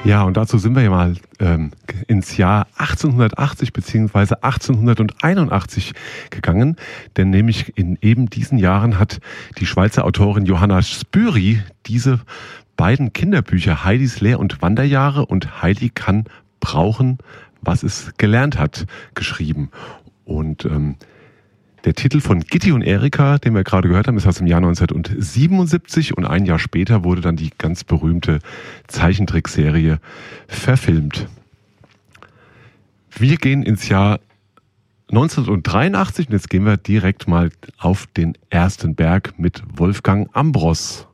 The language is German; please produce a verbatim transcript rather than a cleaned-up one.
Ja, und dazu sind wir ja mal ähm, ins Jahr achtzehnhundertachtzig bzw. achtzehnhunderteinundachtzig gegangen, denn nämlich in eben diesen Jahren hat die Schweizer Autorin Johanna Spyri diese beiden Kinderbücher Heidis Lehr- und Wanderjahre und Heidi kann brauchen, was es gelernt hat, geschrieben. Und ähm, der Titel von Gitti und Erika, den wir gerade gehört haben, ist aus dem Jahr neunzehnhundertsiebenundsiebzig und ein Jahr später wurde dann die ganz berühmte Zeichentrickserie verfilmt. Wir gehen ins Jahr neunzehnhundertdreiundachtzig und jetzt gehen wir direkt mal auf den ersten Berg mit Wolfgang Ambros.